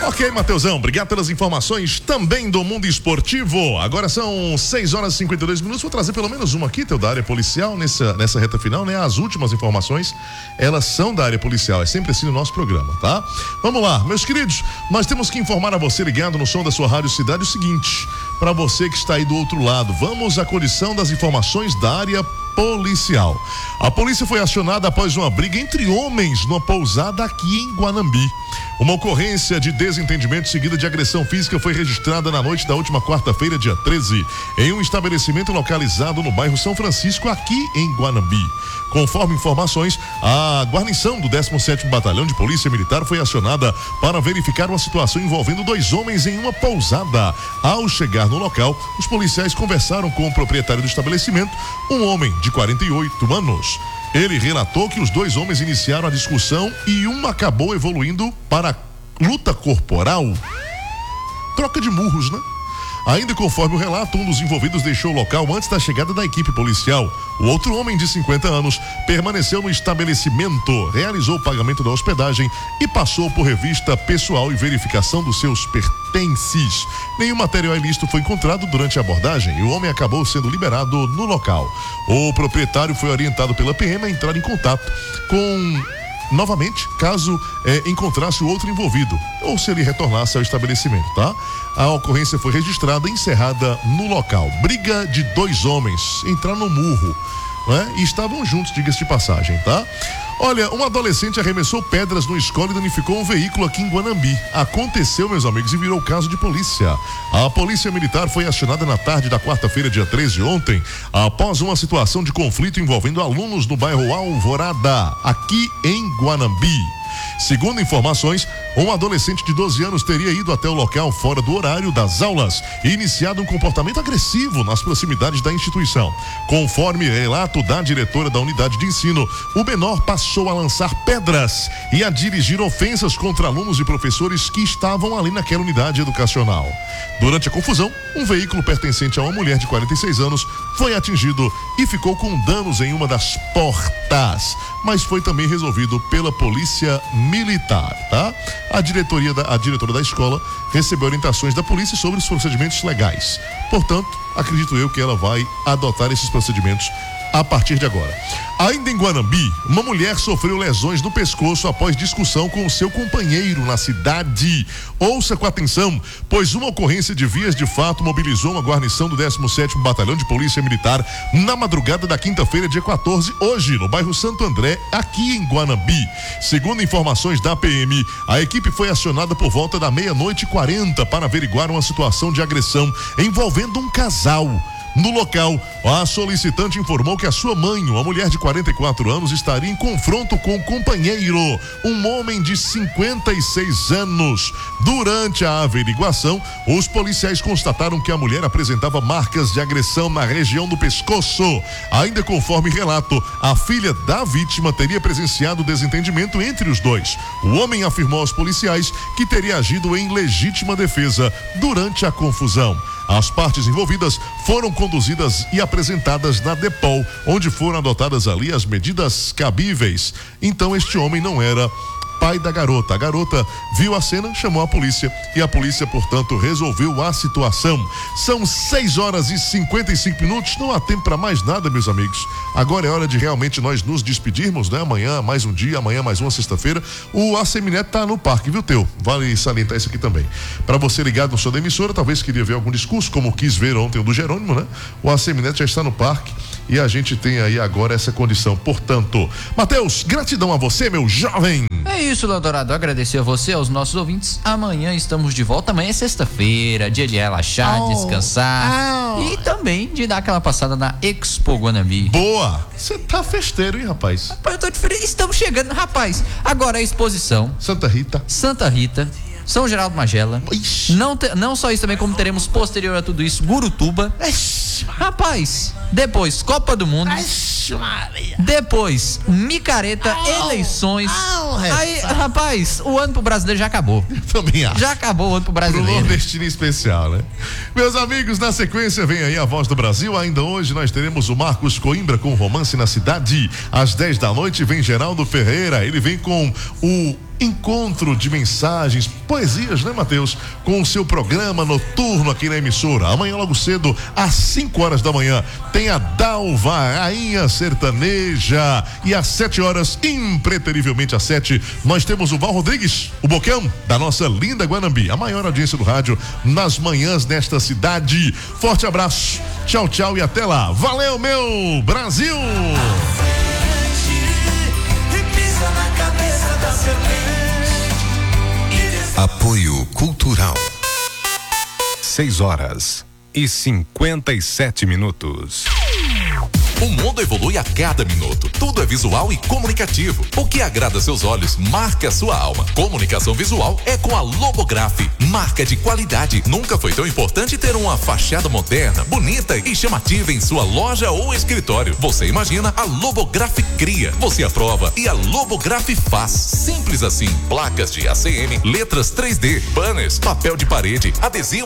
Ok, Mateusão, obrigado pelas informações também do mundo esportivo. Agora são 6h52. Vou trazer pelo menos uma aqui, Teu, da área policial nessa reta final, né? As últimas informações, elas são da área policial, é sempre assim no nosso programa, tá? Vamos lá, meus queridos, nós temos que informar a você ligado no som da sua Rádio Cidade o seguinte, para você que está aí do outro lado, vamos à condição das informações da área policial. A polícia foi acionada após uma briga entre homens numa pousada aqui em Guanambi. Uma ocorrência de desentendimento seguida de agressão física foi registrada na noite da última quarta-feira, dia 13, em um estabelecimento localizado no bairro São Francisco, aqui em Guanambi. Conforme informações, a guarnição do 17º Batalhão de Polícia Militar foi acionada para verificar uma situação envolvendo dois homens em uma pousada. Ao chegar no local, os policiais conversaram com o proprietário do estabelecimento, um homem de 48 anos. Ele relatou que os dois homens iniciaram a discussão e um acabou evoluindo para luta corporal. Troca de murros, né? Ainda conforme o relato, um dos envolvidos deixou o local antes da chegada da equipe policial. O outro homem, de 50 anos, permaneceu no estabelecimento, realizou o pagamento da hospedagem e passou por revista pessoal e verificação dos seus pertences. Nenhum material ilícito foi encontrado durante a abordagem e o homem acabou sendo liberado no local. O proprietário foi orientado pela PM a entrar em contato novamente, caso encontrasse o outro envolvido, ou se ele retornasse ao estabelecimento, tá? A ocorrência foi registrada e encerrada no local. Briga de dois homens, entraram no murro, né? E estavam juntos, diga-se de passagem, tá? Olha, um adolescente arremessou pedras no escola e danificou um veículo aqui em Guanambi. Aconteceu, meus amigos, e virou caso de polícia. A polícia militar foi acionada na tarde da quarta-feira, dia 13, ontem, após uma situação de conflito envolvendo alunos no bairro Alvorada, aqui em Guanambi. Segundo informações, um adolescente de 12 anos teria ido até o local fora do horário das aulas e iniciado um comportamento agressivo nas proximidades da instituição. Conforme relato da diretora da unidade de ensino, o menor passou a lançar pedras e a dirigir ofensas contra alunos e professores que estavam ali naquela unidade educacional. Durante a confusão, um veículo pertencente a uma mulher de 46 anos foi atingido e ficou com danos em uma das portas, mas foi também resolvido pela polícia militar, tá? A diretora da escola recebeu orientações da polícia sobre os procedimentos legais. Portanto, acredito eu que ela vai adotar esses procedimentos a partir de agora. Ainda em Guanambi, uma mulher sofreu lesões no pescoço após discussão com o seu companheiro na cidade. Ouça com atenção, pois uma ocorrência de vias de fato mobilizou uma guarnição do 17º Batalhão de Polícia Militar na madrugada da quinta-feira, dia 14, hoje, no bairro Santo André, aqui em Guanambi. Segundo informações da PM, a equipe foi acionada por volta da 00:40 para averiguar uma situação de agressão envolvendo um casal. No local, a solicitante informou que a sua mãe, uma mulher de 44 anos, estaria em confronto com o companheiro, um homem de 56 anos. Durante a averiguação, os policiais constataram que a mulher apresentava marcas de agressão na região do pescoço. Ainda conforme relato, a filha da vítima teria presenciado o desentendimento entre os dois. O homem afirmou aos policiais que teria agido em legítima defesa durante a confusão. As partes envolvidas foram conduzidas e apresentadas na DEPOL, onde foram adotadas ali as medidas cabíveis. Então este homem não era pai da garota. A garota viu a cena, chamou a polícia e a polícia, portanto, resolveu a situação. São 6h55, não há tempo para mais nada, meus amigos. Agora é hora de realmente nós nos despedirmos, né? Amanhã mais um dia, amanhã mais uma sexta-feira. O ACMNet tá no parque, viu, Teu? Vale salientar isso aqui também. Para você ligado no som da emissora, talvez queria ver algum discurso, como quis ver ontem o do Jerônimo, né? O ACMNet já está no parque e a gente tem aí agora essa condição. Portanto, Mateus, gratidão a você, meu jovem. É isso, Eldorado. Agradecer a você, aos nossos ouvintes. Amanhã estamos de volta. Amanhã é sexta-feira, dia de relaxar, descansar e também de dar aquela passada na Expo Guanambi. Boa! Você tá festeiro, hein, rapaz? Rapaz, eu tô diferente. Estamos chegando, rapaz. Agora a exposição. Santa Rita. São Geraldo Magela. Não só isso, também como teremos posterior a tudo isso, Gurutuba. Rapaz, depois Copa do Mundo. Depois Micareta, eleições. Aí, rapaz, o ano pro brasileiro já acabou. Também acho. Já acabou o ano pro brasileiro. Pro nordestino especial, né? Meus amigos, na sequência vem aí a Voz do Brasil. Ainda hoje nós teremos o Marcos Coimbra com Romance na Cidade. Às 10 da noite vem Geraldo Ferreira. Ele vem com o encontro de mensagens, poesias, né, Matheus? Com o seu programa noturno aqui na emissora. Amanhã logo cedo, às 5 horas da manhã, tem a Dalva, Rainha Sertaneja. E às 7 horas, impreterivelmente às 7, nós temos o Val Rodrigues, o Bocão, da nossa linda Guanambi, a maior audiência do rádio nas manhãs desta cidade. Forte abraço, tchau, tchau e até lá. Valeu, meu Brasil! Apoio Cultural. 6:57. O mundo evolui a cada minuto. Tudo é visual e comunicativo. O que agrada seus olhos, marca sua alma. Comunicação visual é com a Lobograph. Marca de qualidade. Nunca foi tão importante ter uma fachada moderna, bonita e chamativa em sua loja ou escritório. Você imagina, a Lobograph cria. Você aprova e a Lobograph faz. Simples assim. Placas de ACM, letras 3D, banners, papel de parede, adesivo